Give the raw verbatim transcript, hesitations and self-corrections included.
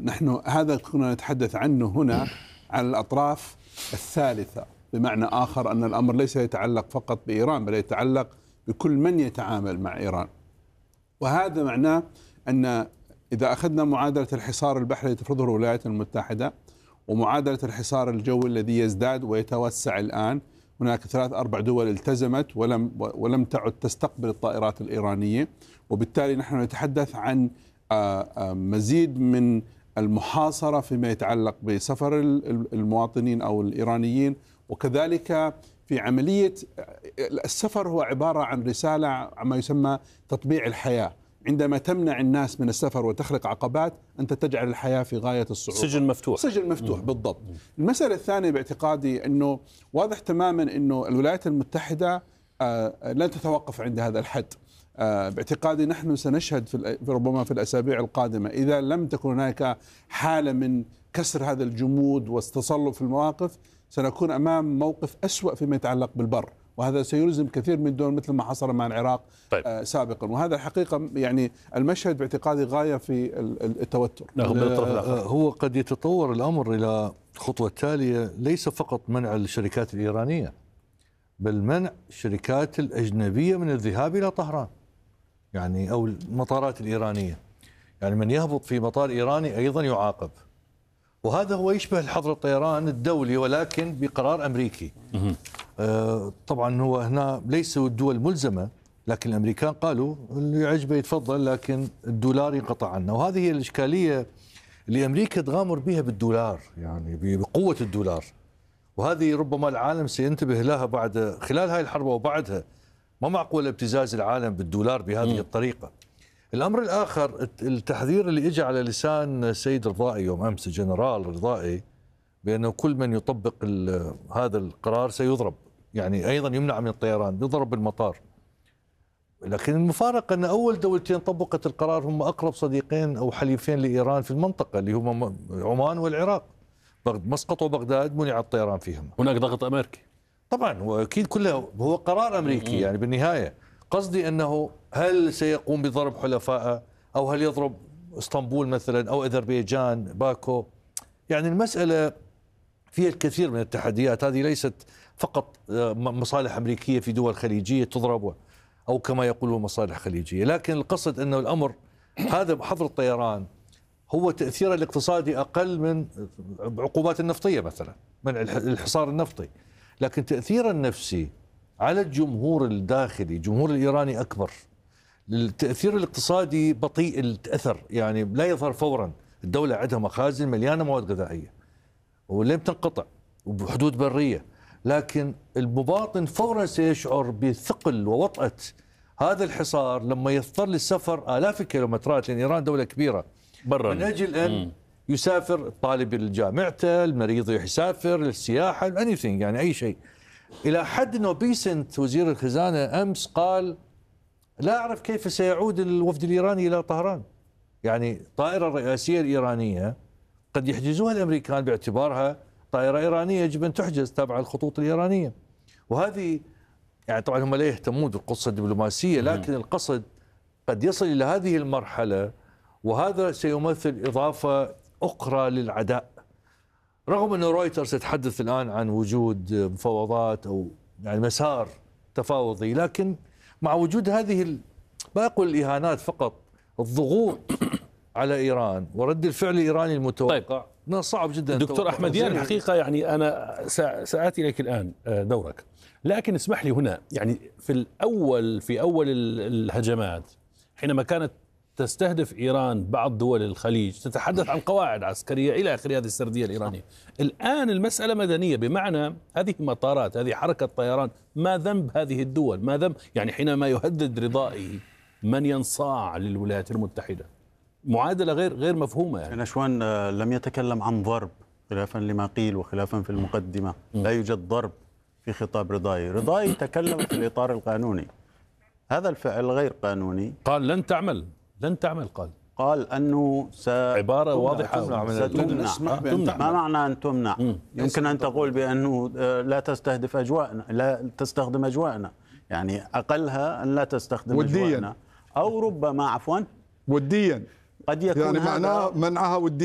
نحن هذا كنا نتحدث عنه هنا عن الأطراف الثالثة، بمعنى آخر أن الأمر ليس يتعلق فقط بإيران بل يتعلق بكل من يتعامل مع إيران. وهذا معناه أن إذا أخذنا معادلة الحصار البحري تفرضه الولايات المتحدة ومعادلة الحصار الجوي الذي يزداد ويتوسع الآن، هناك ثلاث أربع دول التزمت ولم ولم تعد تستقبل الطائرات الإيرانية، وبالتالي نحن نتحدث عن مزيد من المحاصرة فيما يتعلق بسفر المواطنين أو الإيرانيين، وكذلك في عملية السفر هو عبارة عن رسالة عما يسمى تطبيع الحياة. عندما تمنع الناس من السفر وتخلق عقبات أنت تجعل الحياة في غاية الصعوبة. سجن مفتوح. سجن مفتوح بالضبط. المسألة الثانية باعتقادي أنه واضح تماما أنه الولايات المتحدة لن تتوقف عند هذا الحد. باعتقادي نحن سنشهد في ربما في الأسابيع القادمة إذا لم تكن هناك حالة من كسر هذا الجمود والتصلب في المواقف، سنكون أمام موقف أسوأ فيما يتعلق بالبر، وهذا سيلزم كثير من الدول مثل ما حصل مع العراق طيب. آه سابقا. وهذا الحقيقة يعني المشهد باعتقادي غاية في التوتر. هو قد يتطور الأمر إلى خطوة تالية، ليس فقط منع الشركات الإيرانية بل منع الشركات الأجنبية من الذهاب إلى طهران، يعني أو المطارات الإيرانية. يعني من يهبط في مطار إيراني أيضا يعاقب، وهذا هو يشبه الحظر الطيران الدولي ولكن بقرار أمريكي. آه طبعا هو هنا ليسوا الدول ملزمة، لكن الأمريكان قالوا اللي يعجبه يتفضل، لكن الدولار ينقطع عنه. وهذه هي الإشكالية اللي أمريكا تغامر بها بالدولار، يعني بقوة الدولار، وهذه ربما العالم سينتبه لها بعد خلال هاي الحرب وبعدها. ما معقول ابتزاز العالم بالدولار بهذه م. الطريقة. الأمر الآخر التحذير اللي اجى على لسان السيد رضائي يوم أمس، الجنرال رضائي، بأنه كل من يطبق هذا القرار سيضرب، يعني أيضا يمنع من الطيران، يضرب بالمطار. لكن المفارقة أن أول دولتين طبقت القرار هم أقرب صديقين أو حليفين لإيران في المنطقة، اللي هم عمان والعراق. مسقط وبغداد منع الطيران فيهم. هناك ضغط أمريكي طبعا، واكيد كله هو قرار امريكي. يعني بالنهايه قصدي انه هل سيقوم بضرب حلفائه او هل يضرب اسطنبول مثلا او اذربيجان باكو؟ يعني المساله فيها الكثير من التحديات. هذه ليست فقط مصالح امريكيه في دول خليجيه تضرب او كما يقولون مصالح خليجيه، لكن القصد انه الامر هذا حظر الطيران هو تاثيره الاقتصادي اقل من عقوبات النفطيه مثلا، من الحصار النفطي، لكن تأثيره النفسي على الجمهور الداخلي، الجمهور الإيراني أكبر. التأثير الاقتصادي بطيء الأثر، يعني لا يظهر فورا. الدولة عندها مخازن مليانة مواد غذائية ولم تنقطع وبحدود برية، لكن المواطن فورا سيشعر بثقل ووطأة هذا الحصار لما يضطر للسفر آلاف الكيلومترات، لأن إيران دولة كبيرة برا، من أجل أن م. يسافر الطالب لجامعته، المريض يسافر للسياحة، anything، يعني أي شيء. إلى حد أنه بيسنت وزير الخزانة أمس قال لا أعرف كيف سيعود الوفد الإيراني إلى طهران. يعني الطائرة الرئاسية الإيرانية قد يحجزوها الأمريكان باعتبارها طائرة إيرانية يجب أن تحجز تابعة الخطوط الإيرانية. وهذه يعني طبعا هم لا يهتمون بالقصة الدبلوماسية، لكن القصد قد يصل إلى هذه المرحلة، وهذا سيمثل إضافة أخرى للعداء. رغم أن رويترز يتحدث الآن عن وجود مفاوضات أو يعني مسار تفاوضي، لكن مع وجود هذه ما أقول الإهانات فقط، الضغوط على إيران ورد الفعل الإيراني المتوقع، طيب. صعب جدا. دكتور أحمديان، الحقيقة يعني أنا سآتي إليك الآن دورك، لكن اسمح لي هنا، يعني في الأول في أول الهجمات حينما كانت تستهدف إيران بعض دول الخليج تتحدث عن قواعد عسكرية إلى آخر هذه السردية الإيرانية. الآن المسألة مدنية، بمعنى هذه مطارات، هذه حركة طيران، ما ذنب هذه الدول؟ ما ذنب يعني حينما يهدد رضائي من ينصاع للولايات المتحدة؟ معادلة غير غير مفهومة. يعني نشوان لم يتكلم عن ضرب خلافا لما قيل وخلافا في المقدمة، لا يوجد ضرب في خطاب رضائي. رضائي تكلم في الإطار القانوني، هذا الفعل غير قانوني. قال لن تعمل لن تعمل قال قال أنه س... عبارة واضحة، ستمنع. ما معنى أن تمنع؟ مم. يمكن أن تقول بأنه لا تستهدف أجواءنا، لا تستخدم أجواءنا، يعني أقلها أن لا تستخدم ودياً. أجواءنا، أو ربما عفوا وديا قد يكون يعني معناه منعها وديا.